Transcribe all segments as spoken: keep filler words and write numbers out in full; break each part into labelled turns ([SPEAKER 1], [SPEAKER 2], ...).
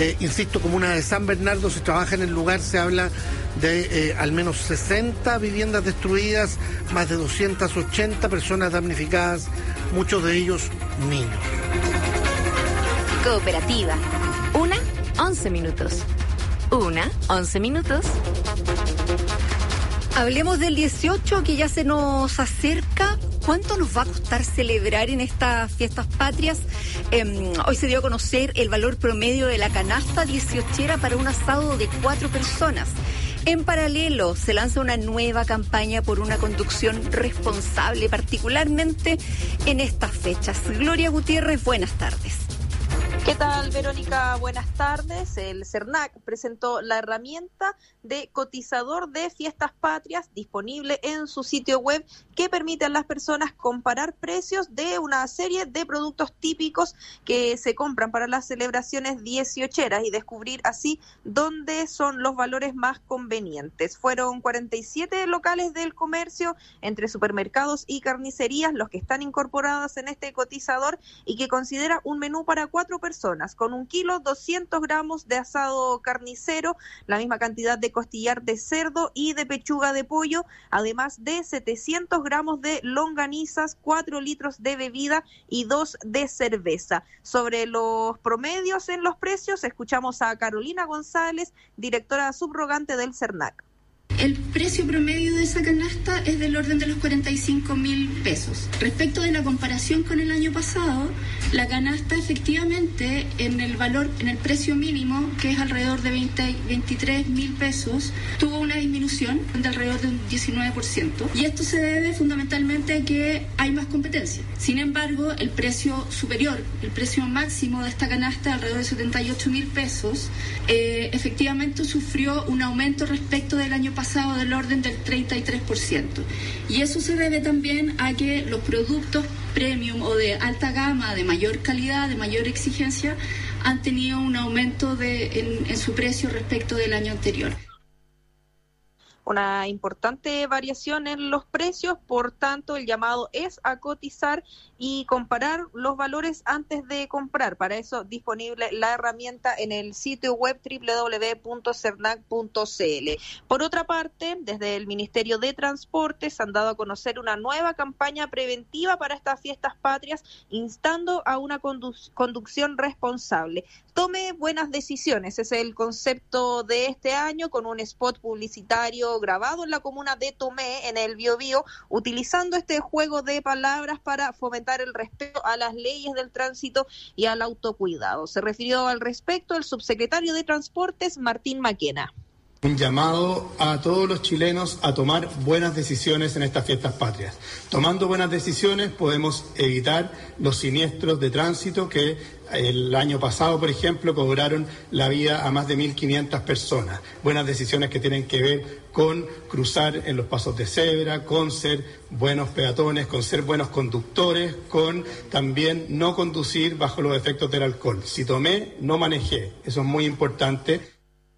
[SPEAKER 1] Eh, insisto, comuna de San Bernardo, se trabaja en el lugar, se habla de eh, al menos sesenta viviendas destruidas, más de doscientas ochenta personas damnificadas, muchos de ellos niños.
[SPEAKER 2] Cooperativa. Una, once minutos. Una, once minutos.
[SPEAKER 3] Hablemos del dieciocho, que ya se nos acerca. ¿Cuánto nos va a costar celebrar en estas fiestas patrias? Eh, hoy se dio a conocer el valor promedio de la canasta dieciochera para un asado de cuatro personas. En paralelo, se lanza una nueva campaña por una conducción responsable, particularmente en estas fechas. Gloria Gutiérrez, buenas tardes.
[SPEAKER 4] ¿Qué tal, Verónica? Buenas tardes. El CERNAC presentó la herramienta de cotizador de fiestas patrias disponible en su sitio web, que permite a las personas comparar precios de una serie de productos típicos que se compran para las celebraciones dieciocheras y descubrir así dónde son los valores más convenientes. Fueron cuarenta y siete locales del comercio, entre supermercados y carnicerías, los que están incorporados en este cotizador y que considera un menú para cuatro personas. Personas, con un kilo, doscientos gramos de asado carnicero, la misma cantidad de costillar de cerdo y de pechuga de pollo, además de setecientos gramos de longanizas, cuatro litros de bebida y dos de cerveza. Sobre los promedios en los precios, escuchamos a Carolina González, directora subrogante del CERNAC.
[SPEAKER 5] El precio promedio de esa canasta es del orden de los cuarenta y cinco mil pesos. Respecto de la comparación con el año pasado, la canasta efectivamente en el valor, en el precio mínimo, que es alrededor de veinte, veintitrés mil pesos, tuvo una disminución de alrededor de un diecinueve por ciento. Y esto se debe fundamentalmente a que hay más competencia. Sin embargo, el precio superior, el precio máximo de esta canasta, alrededor de setenta y ocho mil pesos, eh, efectivamente sufrió un aumento respecto del año pasado del orden del treinta y tres por ciento. Y eso se debe también a que los productos premium o de alta gama, de mayor calidad, de mayor exigencia, han tenido un aumento de, en, en su precio respecto del año anterior.
[SPEAKER 4] Una importante variación en los precios, por tanto el llamado es a cotizar y comparar los valores antes de comprar. Para eso disponible la herramienta en el sitio web doble u doble u doble u punto cernac punto c l. Por otra parte, desde el Ministerio de Transportes han dado a conocer una nueva campaña preventiva para estas fiestas patrias, instando a una condu- conducción responsable. Tome buenas decisiones, ese es el concepto de este año, con un spot publicitario grabado en la comuna de Tomé, en el Biobío, utilizando este juego de palabras para fomentar el respeto a las leyes del tránsito y al autocuidado. Se refirió al respecto el subsecretario de Transportes, Martín Maquena.
[SPEAKER 6] Un llamado a todos los chilenos a tomar buenas decisiones en estas fiestas patrias. Tomando buenas decisiones podemos evitar los siniestros de tránsito que el año pasado, por ejemplo, cobraron la vida a más de mil quinientas personas. Buenas decisiones que tienen que ver con cruzar en los pasos de cebra, con ser buenos peatones, con ser buenos conductores, con también no conducir bajo los efectos del alcohol. Si tomé, no manejé. Eso es muy importante.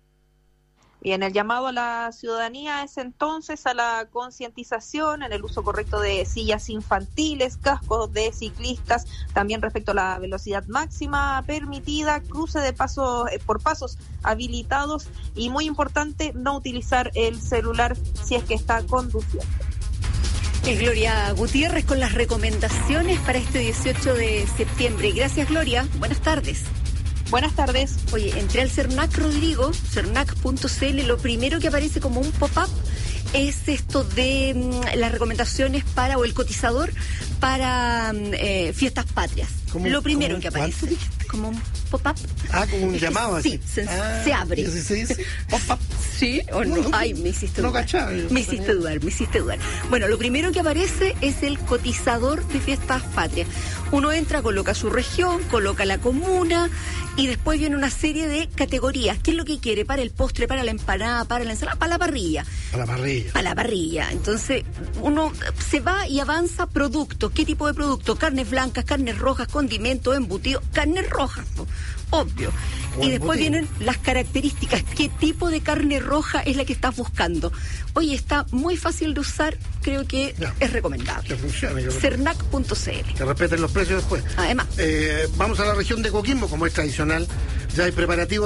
[SPEAKER 4] Bien, el llamado a la ciudadanía es entonces a la concientización en el uso correcto de sillas infantiles, cascos de ciclistas, también respecto a la velocidad máxima permitida, cruce de pasos eh, por pasos habilitados y, muy importante, no utilizar el celular si es que está conduciendo.
[SPEAKER 3] Es Gloria Gutiérrez con las recomendaciones para este dieciocho de septiembre. Gracias, Gloria. Buenas tardes.
[SPEAKER 4] Buenas tardes.
[SPEAKER 3] Oye, entré al CERNAC, Rodrigo, cernac punto c l, lo primero que aparece como un pop-up es esto de mm, las recomendaciones para, o el cotizador para eh, fiestas patrias. Lo primero que aparece. ¿Cuánto? Como un pop-up.
[SPEAKER 1] Ah, como un llamado así.
[SPEAKER 3] Sí, se,
[SPEAKER 1] ah,
[SPEAKER 3] se abre.
[SPEAKER 1] ¿Y así se dice? Pop-up.
[SPEAKER 3] ¿Sí o no? no Ay, me hiciste
[SPEAKER 1] no
[SPEAKER 3] dudar.
[SPEAKER 1] Cachaba,
[SPEAKER 3] me hiciste dudar, me hiciste dudar. Bueno, lo primero que aparece es el cotizador de fiestas patrias. Uno entra, coloca su región, coloca la comuna y después viene una serie de categorías. ¿Qué es lo que quiere? Para el postre, para la empanada, para la ensalada, para la parrilla.
[SPEAKER 1] Para la parrilla.
[SPEAKER 3] Para la parrilla. Entonces, uno se va y avanza productos. ¿Qué tipo de productos? Carnes blancas, carnes rojas, condimentos, embutidos, carnes rojas, ¿no? Obvio.
[SPEAKER 1] O
[SPEAKER 3] y después
[SPEAKER 1] embutido.
[SPEAKER 3] vienen las características. ¿Qué tipo de carne roja es la que estás buscando? Oye, está muy fácil de usar, creo que
[SPEAKER 1] Ya.
[SPEAKER 3] es recomendable.
[SPEAKER 1] Que funcione. yo creo.
[SPEAKER 3] cernac punto c l.
[SPEAKER 1] Que respeten los precios después.
[SPEAKER 3] Además.
[SPEAKER 1] Eh, vamos a la región de Coquimbo, como es tradicional. Ya hay preparativos